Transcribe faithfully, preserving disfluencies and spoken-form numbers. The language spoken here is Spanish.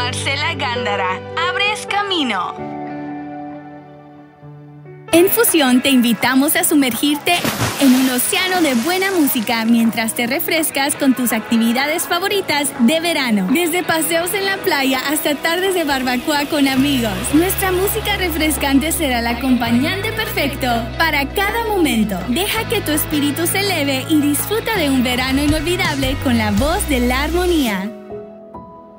Marcela Gándara. Abres camino. En Fusión te invitamos a sumergirte en un océano de buena música mientras te refrescas con tus actividades favoritas de verano. Desde paseos en la playa hasta tardes de barbacoa con amigos. Nuestra música refrescante será el acompañante perfecto para cada momento. Deja que tu espíritu se eleve y disfruta de un verano inolvidable con la voz de la armonía.